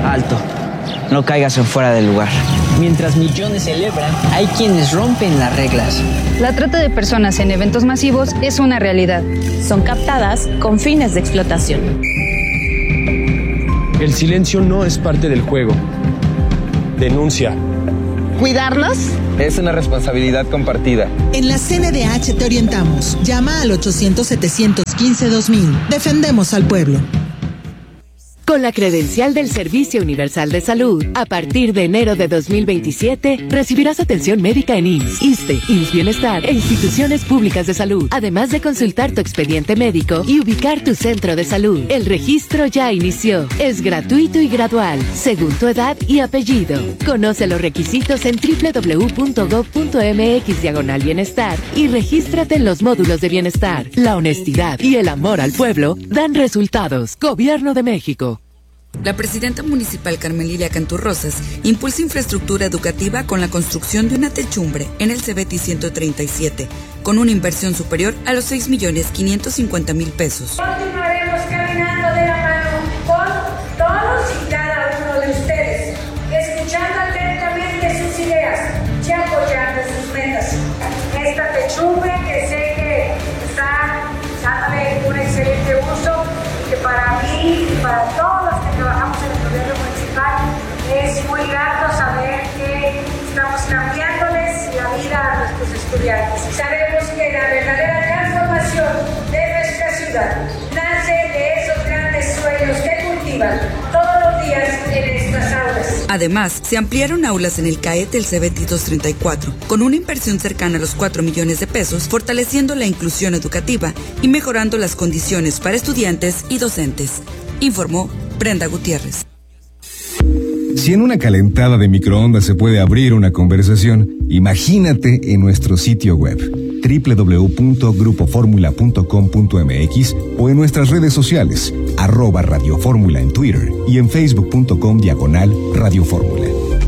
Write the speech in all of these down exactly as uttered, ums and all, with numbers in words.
Alto, no caigas en fuera del lugar. Mientras millones celebran, hay quienes rompen las reglas. La trata de personas en eventos masivos es una realidad. Son captadas con fines de explotación. El silencio no es parte del juego. Denuncia. ¿Cuidarnos? Es una responsabilidad compartida. En la C N D H te orientamos. Llama al ochocientos, setecientos quince, dos mil. Defendemos al pueblo. Con la credencial del Servicio Universal de Salud, a partir de enero de dos mil veintisiete, recibirás atención médica en I M S S, ISSSTE, I M S S Bienestar e instituciones públicas de salud, además de consultar tu expediente médico y ubicar tu centro de salud. El registro ya inició. Es gratuito y gradual, según tu edad y apellido. Conoce los requisitos en doble u doble u doble u punto gob punto eme equis diagonal bienestar y regístrate en los módulos de bienestar. La honestidad y el amor al pueblo dan resultados. Gobierno de México. La presidenta municipal Carmen Lilia Cantú Rosas impulsa infraestructura educativa con la construcción de una techumbre en el Cebeti ciento treinta y siete, con una inversión superior a los seis millones quinientos cincuenta mil pesos. Continuaremos caminando de la mano con todos y cada uno de ustedes, escuchando atentamente sus ideas y apoyando sus metas. Esta techumbre que sé que está dándole un excelente uso y que para mí y para todos los que trabajamos en el gobierno municipal es muy grato saber que estamos cambiándoles la vida a nuestros estudiantes. Sabemos que la verdadera transformación de nuestra ciudad nace de esos grandes sueños que cultivan todos los días en estas aulas. Además, se ampliaron aulas en el CAET del Cebeti doscientos treinta y cuatro, con una inversión cercana a los cuatro millones de pesos, fortaleciendo la inclusión educativa y mejorando las condiciones para estudiantes y docentes, informó Brenda Gutiérrez. Si en una calentada de microondas se puede abrir una conversación, imagínate en nuestro sitio web doble u doble u doble u punto grupo fórmula punto com punto eme equis o en nuestras redes sociales, arroba Radio Fórmula en Twitter y en facebook punto com diagonal Radio Fórmula.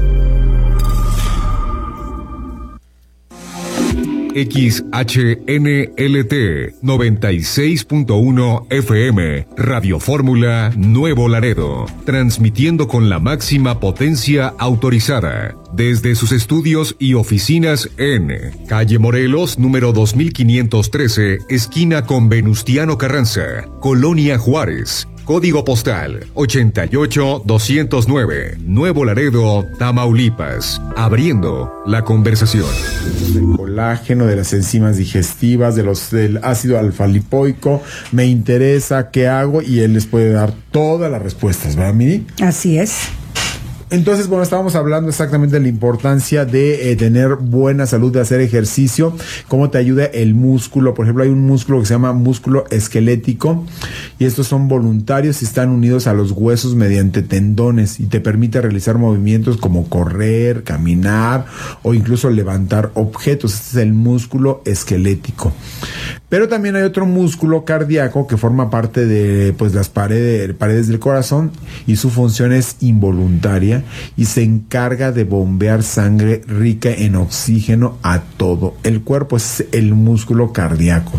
X H N L T noventa y seis punto uno F M, Radio Fórmula Nuevo Laredo, transmitiendo con la máxima potencia autorizada, desde sus estudios y oficinas en Calle Morelos, número dos mil quinientos trece, esquina con Venustiano Carranza, Colonia Juárez. Código postal ochenta y ocho doscientos nueve, Nuevo Laredo, Tamaulipas. Abriendo la conversación. Del colágeno, de las enzimas digestivas, de los del ácido alfa-lipoico. Me interesa, ¿qué hago? Y él les puede dar todas las respuestas, ¿verdad, Miri? Así es. Entonces, bueno, estábamos hablando exactamente de la importancia de eh, tener buena salud, de hacer ejercicio, cómo te ayuda el músculo. Por ejemplo, hay un músculo que se llama músculo esquelético y estos son voluntarios y están unidos a los huesos mediante tendones y te permite realizar movimientos como correr, caminar o incluso levantar objetos. Este es el músculo esquelético. Pero también hay otro músculo cardíaco que forma parte de pues las paredes, paredes del corazón y su función es involuntaria y se encarga de bombear sangre rica en oxígeno a todo el cuerpo. Es el músculo cardíaco.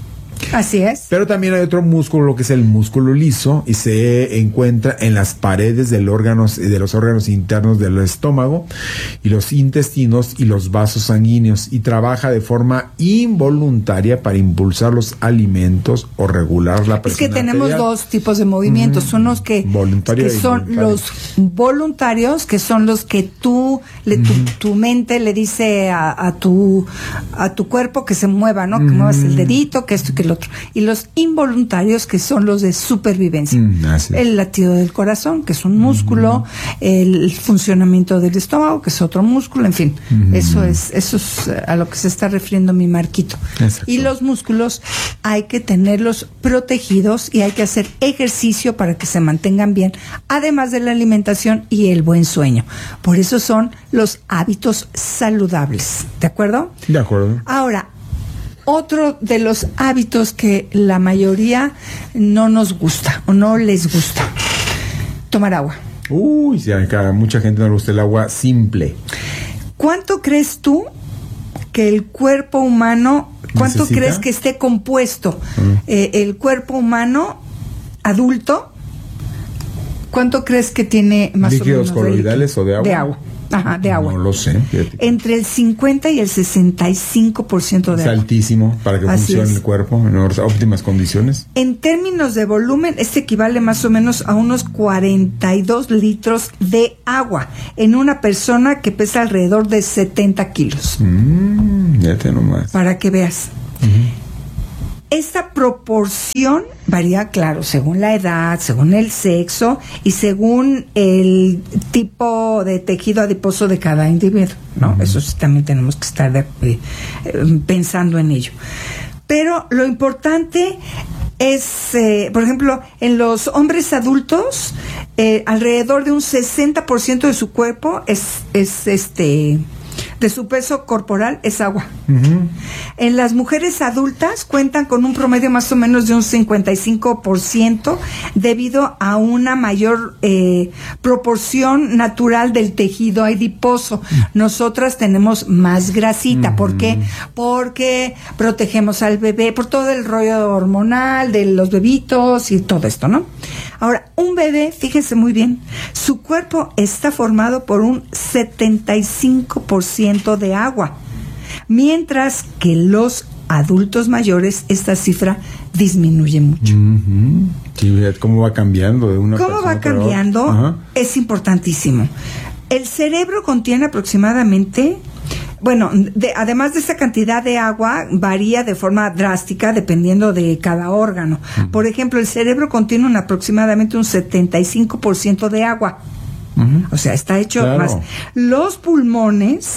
Así es. Pero también hay otro músculo que es el músculo liso y se encuentra en las paredes del órganos, de los órganos internos del estómago y los intestinos y los vasos sanguíneos y trabaja de forma involuntaria para impulsar los alimentos o regular la presión arterial. Es que tenemos arterial. dos tipos de movimientos, mm, unos que, que son los voluntarios, que son los que tú, le, tu, tu mente le dice a, a tu a tu cuerpo que se mueva, ¿no? Que mm. muevas el dedito, que esto y que el otro. Y los involuntarios, que son los de supervivencia. Mm, el latido del corazón, que es un músculo, mm. el funcionamiento del estómago, que es otro músculo, en fin. Mm. Eso es eso es a lo que se está refiriendo mi Marquito. Exacto. Y los músculos hay que tenerlos protegidos y hay que hacer ejercicio para que se mantengan bien, además de la alimentación y el buen sueño. Por eso son los hábitos saludables. ¿De acuerdo? De acuerdo. Ahora, otro de los hábitos que la mayoría no nos gusta o no les gusta, tomar agua. Uy, sí, a mucha gente no le gusta el agua simple. ¿Cuánto crees tú que el cuerpo humano, cuánto ¿necesita? crees que esté compuesto uh-huh. eh, el cuerpo humano adulto? ¿Cuánto crees que tiene más o menos? ¿Líquidos coloidales o de agua? De agua. Ajá, de agua. No lo sé. Fíjate. Entre el cincuenta y el sesenta y cinco por ciento de es agua. Altísimo para que Así funcione es. el cuerpo en óptimas condiciones. En términos de volumen, este equivale más o menos a unos cuarenta y dos litros de agua en una persona que pesa alrededor de setenta kilos. Mm, ya te nomás. Para que veas. Uh-huh. Esta proporción varía, claro, según la edad, según el sexo y según el tipo de tejido adiposo de cada individuo, ¿no? Uh-huh. Eso sí, también tenemos que estar de, eh, pensando en ello. Pero lo importante es, eh, por ejemplo, en los hombres adultos, eh, alrededor de un sesenta por ciento de su cuerpo es, es este... de su peso corporal es agua. Uh-huh. En las mujeres adultas cuentan con un promedio más o menos de un cincuenta y cinco por ciento debido a una mayor eh, proporción natural del tejido adiposo. Uh-huh. Nosotras tenemos más grasita. Uh-huh. ¿Por qué? Porque protegemos al bebé, por todo el rollo hormonal de los bebitos y todo esto, ¿no? Ahora, un bebé, fíjense muy bien, su cuerpo está formado por un setenta y cinco por ciento de agua, mientras que los adultos mayores esta cifra disminuye mucho. Uh-huh. Sí, ¿cómo va cambiando de una ¿Cómo va cambiando? Uh-huh. Es importantísimo. El cerebro contiene aproximadamente, bueno, de, además de esa cantidad de agua, varía de forma drástica dependiendo de cada órgano. Uh-huh. Por ejemplo, el cerebro contiene un, aproximadamente un setenta y cinco por ciento de agua. Uh-huh. O sea, está hecho claro. más. Los pulmones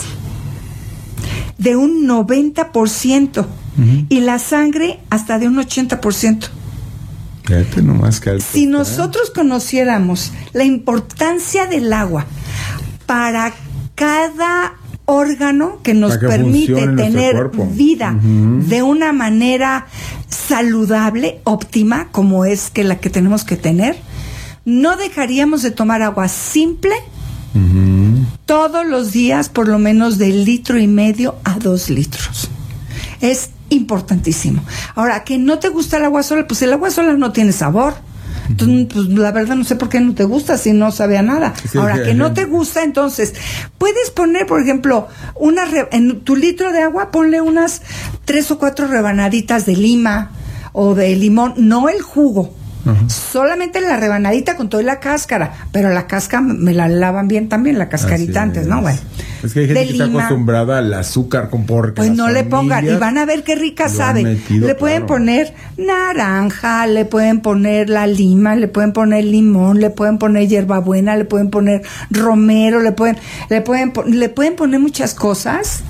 de un noventa por ciento uh-huh. y la sangre hasta de un ochenta por ciento. Fíjate nomás que alto, si nosotros ¿eh? conociéramos la importancia del agua para cada órgano que nos que permite tener vida uh-huh. de una manera saludable, óptima, como es que la que tenemos que tener, no dejaríamos de tomar agua simple uh-huh. todos los días, por lo menos de litro y medio a dos litros. Es importantísimo. Ahora, que no te gusta el agua sola, pues el agua sola no tiene sabor. Entonces, pues la verdad no sé por qué no te gusta si no sabe a nada. Sí, Ahora, sí, que sí. no te gusta, entonces, puedes poner, por ejemplo, una re- en tu litro de agua, ponle unas tres o cuatro rebanaditas de lima o de limón, no el jugo. Uh-huh. Solamente la rebanadita con toda la cáscara, pero la cáscara me la lavan bien también, la cascarita antes, ¿no? Bueno, es que hay gente de que lima. está acostumbrada al azúcar con porca. Pues no le pongan, y van a ver qué rica sabe. Metido, le pueden claro. poner naranja, le pueden poner la lima, le pueden poner limón, le pueden poner hierbabuena, le pueden poner romero, le pueden, le pueden, le pueden poner muchas cosas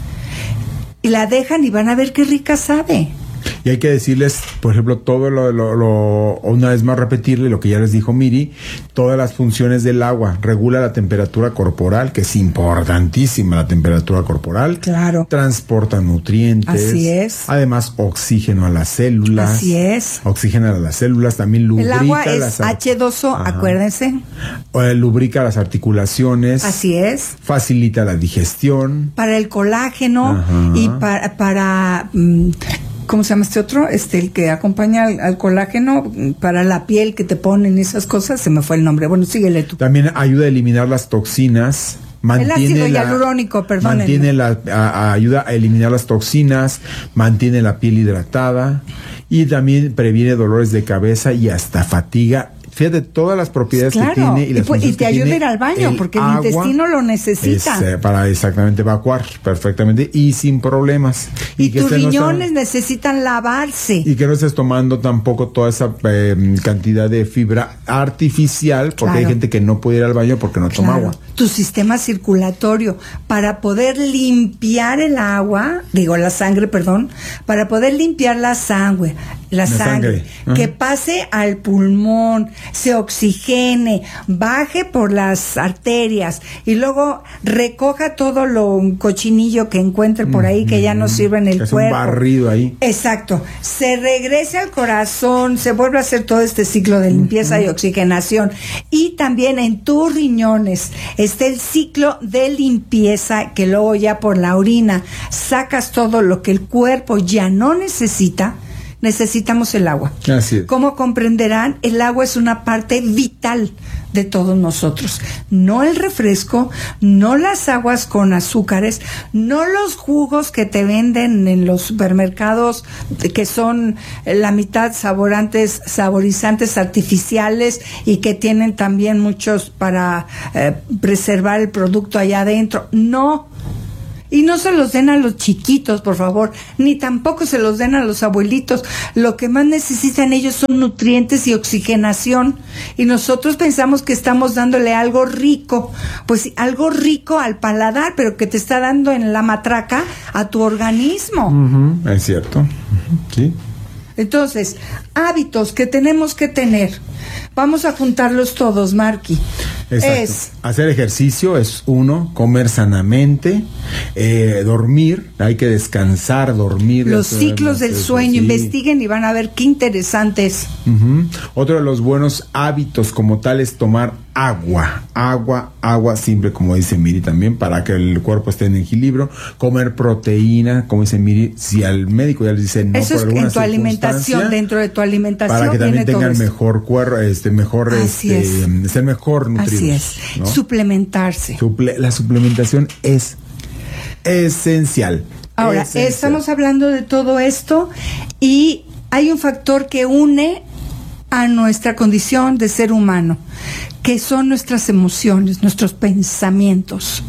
y la dejan y van a ver qué rica sabe. Y hay que decirles, por ejemplo, todo lo, lo, lo, una vez más repetirle lo que ya les dijo Miri, todas las funciones del agua, regula la temperatura corporal, que es importantísima la temperatura corporal. Claro. Transporta nutrientes. Así es. Además, oxígeno a las células. Así es. Oxígeno a las células, también lubrica. El agua es las hache dos o, Ajá. acuérdense. Eh, lubrica las articulaciones. Así es. Facilita la digestión. Para el colágeno Ajá. y para... para mm, ¿cómo se llama este otro? Este, el que acompaña al, al colágeno para la piel que te ponen esas cosas, se me fue el nombre. Bueno, síguele tú. También ayuda a eliminar las toxinas. Mantiene el ácido la, hialurónico, perdón. Mantiene la, a, a ayuda a eliminar las toxinas, mantiene la piel hidratada y también previene dolores de cabeza y hasta fatiga. Fíjate todas las propiedades claro. que tiene y, las y, pues, y te ayuda a ir al baño el porque el agua intestino lo necesita es, eh, para exactamente evacuar perfectamente y sin problemas y, y que tus este riñones no está, necesitan lavarse y que no estés tomando tampoco toda esa eh, cantidad de fibra artificial porque claro. hay gente que no puede ir al baño porque no claro. toma agua. Tu sistema circulatorio para poder limpiar el agua, digo la sangre, perdón, para poder limpiar la sangre, la, la sangre, sangre. que pase al pulmón, se oxigene, baje por las arterias y luego recoja todo lo cochinillo que encuentre por ahí que ya no sirve en el es cuerpo. Un barrido ahí. Exacto. Se regrese al corazón, se vuelve a hacer todo este ciclo de limpieza uh-huh. y oxigenación. Y también en tus riñones está el ciclo de limpieza que luego ya por la orina sacas todo lo que el cuerpo ya no necesita. Necesitamos el agua. Así es. Como comprenderán, el agua es una parte vital de todos nosotros. No el refresco, no las aguas con azúcares, no los jugos que te venden en los supermercados que son la mitad saborantes, saborizantes artificiales y que tienen también muchos para eh, preservar el producto allá adentro. No. Y no se los den a los chiquitos, por favor, ni tampoco se los den a los abuelitos. Lo que más necesitan ellos son nutrientes y oxigenación. Y nosotros pensamos que estamos dándole algo rico, pues algo rico al paladar, pero que te está dando en la matraca a tu organismo. Uh-huh, es cierto. Uh-huh, sí. Entonces, hábitos que tenemos que tener. Vamos a juntarlos todos, Marky. Exacto. Es hacer ejercicio es uno, comer sanamente, eh, dormir, hay que descansar, dormir. Los ciclos del sueño, sí. Investiguen y van a ver qué interesantes. Uh-huh. Otro de los buenos hábitos como tal es tomar agua, agua, agua simple, como dice Miri también, para que el cuerpo esté en equilibrio. Comer proteína, como dice Miri, si al médico ya les dice no. Eso por es alguna en tu alimentación, dentro de tu alimentación. Para que también tengan todo mejor cuerpo, este, mejor, Así este, es. ser mejor nutridos. Así es. ¿No? Suplementarse. Suple- la suplementación es esencial. Ahora, esencial. Estamos hablando de todo esto y hay un factor que une a nuestra condición de ser humano, que son nuestras emociones, nuestros pensamientos.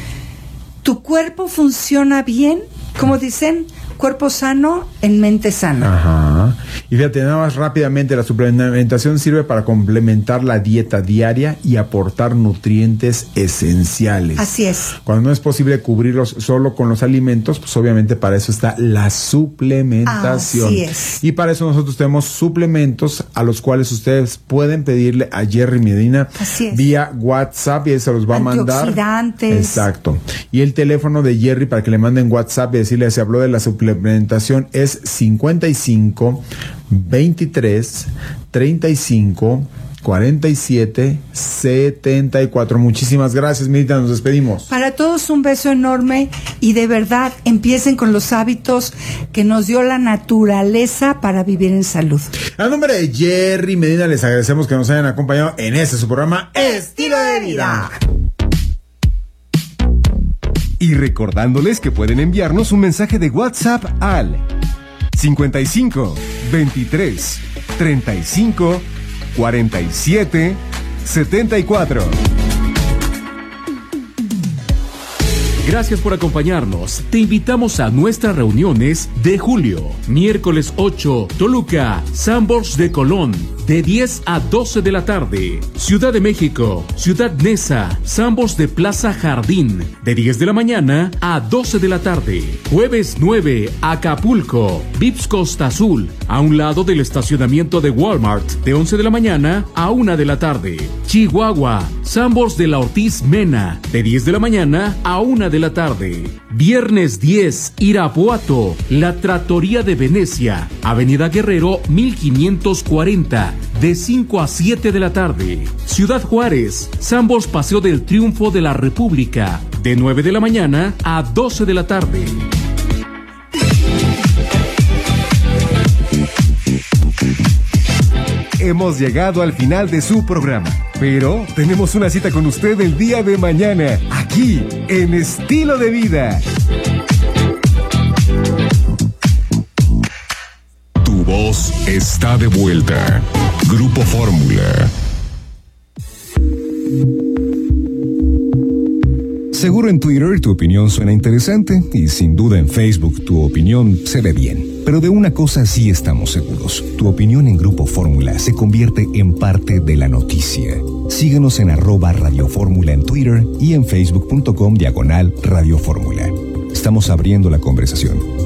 Tu cuerpo funciona bien, como dicen, cuerpo sano en mente sana. Ajá. Y fíjate, nada más rápidamente, la suplementación sirve para complementar la dieta diaria y aportar nutrientes esenciales. Así es. Cuando no es posible cubrirlos solo con los alimentos, pues obviamente para eso está la suplementación. Así es. Y para eso nosotros tenemos suplementos a los cuales ustedes pueden pedirle a Jerry Medina Así es. vía WhatsApp y él se los va a mandar. Antioxidantes. Exacto. Y el teléfono de Jerry para que le manden WhatsApp y decirle se habló de la suplementación es cincuenta y cinco, veintitrés, treinta y cinco, cuarenta y siete, setenta y cuatro. Muchísimas gracias, Mirita, nos despedimos. Para todos un beso enorme y de verdad empiecen con los hábitos que nos dio la naturaleza para vivir en salud. A nombre de Jerry Medina les agradecemos que nos hayan acompañado en este su programa Estilo de Vida. Y recordándoles que pueden enviarnos un mensaje de WhatsApp al cincuenta y cinco, veintitrés, treinta y cinco, cuarenta y siete, setenta y cuatro. Gracias por acompañarnos. Te invitamos a nuestras reuniones de julio. Miércoles ocho, Toluca, Sanborns de Colón, de diez a doce de la tarde. Ciudad de México, Ciudad Neza, Sanborns de Plaza Jardín, de diez de la mañana a doce de la tarde. Jueves nueve, Acapulco, Vips Costa Azul, a un lado del estacionamiento de Walmart, de once de la mañana a una de la tarde. Chihuahua, Sanborns de la Ortiz Mena, de diez de la mañana a una de la tarde. Viernes diez, Irapuato, La Trattoria de Venecia, Avenida Guerrero mil quinientos cuarenta, de cinco a siete de la tarde. Ciudad Juárez, Sanborns Paseo del Triunfo de la República, de nueve de la mañana a doce de la tarde. Hemos llegado al final de su programa, pero tenemos una cita con usted el día de mañana, aquí en Estilo de Vida. Tu voz está de vuelta. Grupo Fórmula. Seguro en Twitter tu opinión suena interesante y sin duda en Facebook tu opinión se ve bien. Pero de una cosa sí estamos seguros. Tu opinión en Grupo Fórmula se convierte en parte de la noticia. Síguenos en arroba Radio Fórmula en Twitter y en facebook punto com diagonal Radio Fórmula. Estamos abriendo la conversación.